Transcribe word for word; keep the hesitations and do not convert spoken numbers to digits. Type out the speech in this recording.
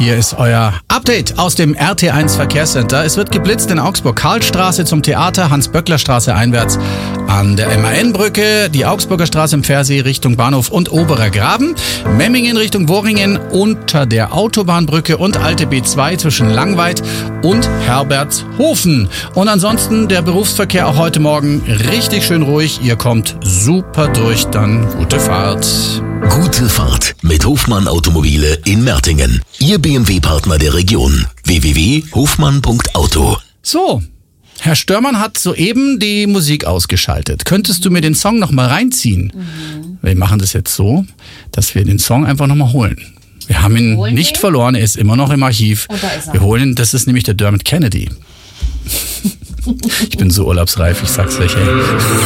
Hier ist euer Update aus dem R T eins Verkehrscenter. Es wird geblitzt in Augsburg. Karlstraße zum Theater, Hans-Böckler-Straße einwärts an der M A N-Brücke, die Augsburger Straße im Pfersee Richtung Bahnhof und Oberer Graben, Memmingen Richtung Worringen unter der Autobahnbrücke und Alte B zwei zwischen Langweid und Herbertshofen. Und ansonsten der Berufsverkehr auch heute Morgen richtig schön ruhig. Ihr kommt super durch, dann gute Fahrt. Gute Fahrt mit Hofmann Automobile in Mertingen. Ihr B M W-Partner der Region. w w w punkt hofmann punkt auto. So, Herr Störmann hat soeben die Musik ausgeschaltet. Könntest du mir den Song nochmal reinziehen? Mhm. Wir machen das jetzt so, dass wir den Song einfach nochmal holen. Wir haben ihn holen nicht den? verloren, er ist immer noch im Archiv. Und da ist er. Wir holen ihn, das ist nämlich der Dermot Kennedy. Ich bin so urlaubsreif, ich sag's euch, ey.